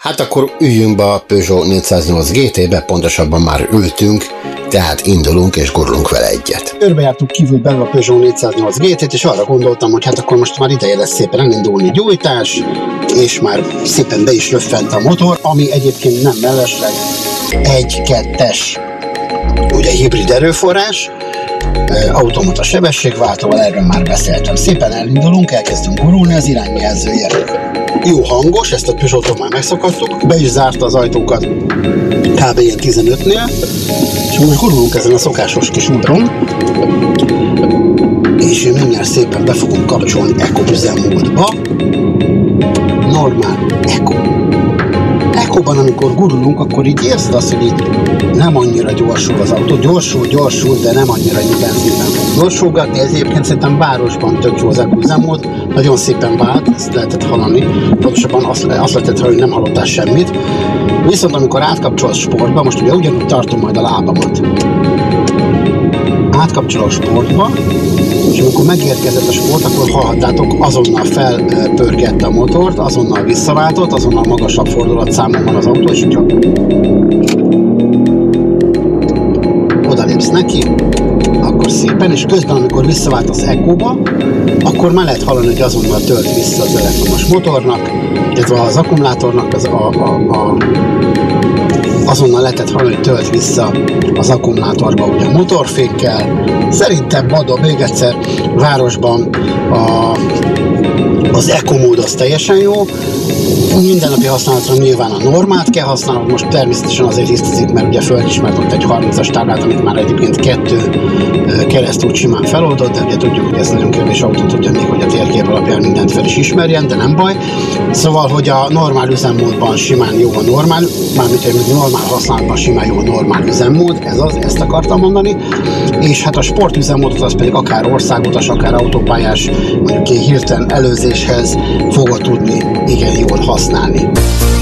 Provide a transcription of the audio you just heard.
Hát akkor üljünk be a Peugeot 408 GT-be, pontosabban már ültünk, tehát indulunk és gurulunk vele egyet. Körbejártuk kívül belül a Peugeot 408 GT-t, és arra gondoltam, hogy hát akkor most már ideje lesz szépen elindulni gyújtás, és már szépen be is röffent a motor, ami egyébként nem mellesleg 1.2-es, ugye hibrid erőforrás, automata sebességváltóval, erről már beszéltem. Szépen elindulunk, elkezdünk gurulni, az irányjelzője jó hangos, ezt a Peugeot-tól már megszokhattuk, be is zárta az ajtókat kb. Ilyen 15-nél, és most gurulunk ezen a szokásos kis úton, és mindjárt szépen be fogom kapcsolni Eco üzemmódba. Normál Eco. Ecoban, amikor gurulunk, akkor így érzed azt, hogy így nem annyira gyorsul az autó. Gyorsul, de nem annyira, hogy benzinben fog gyorsulgatni. Ez egyébként szerintem városban tök jó az Eco üzemmód. Nagyon szépen vált, ezt lehetett hallani. Pontosabban azt lehetett hallani, hogy nem hallottál semmit. Viszont amikor átkapcsolsz sportba, most ugye ugyanúgy tartom majd a lábamat. Átkapcsolok sportba, és amikor megérkezett a sport, akkor hallhattátok, azonnal felpörgette a motort, azonnal visszaváltott, azonnal magasabb fordulatszámon van az autó, és hogyha odalépsz neki, akkor szépen, és közben, amikor visszavált az Eco-ba, akkor már lehet hallani, hogy azonnal tölt vissza az elektromos motornak, illetve az akkumulátornak, azonnal lehetett hallani, hogy tölt vissza az akkumulátorba ugye a motorfékkel. Szerintem mondom még egyszer, városban az Eco mód az teljesen jó. Mindennapi használatra nyilván a normát kell használnod, most természetesen azért hisztizik, mert ugye fölismert ott egy 30-as táblát, amit már egyébként 2 keresztút simán feloldott, de ugye tudjuk, hogy ez nagyon kevés autó tudja még, hogy a térkép alapján mindent fel is ismerjen, de nem baj. Szóval, hogy a normál üzemmódban simán jó a normál, mármint hogy normál használatban simán jó a normál üzemmód, ezt akartam mondani, és hát a sport üzemmódot az pedig akár országutas, akár autópályás, mondjuk hirtelen előzéshez fogod tudni igen jól használni.